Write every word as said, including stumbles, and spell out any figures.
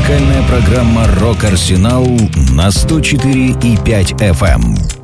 Музыкальная программа «Рок Арсенал» на сто четыре и пять эф эм.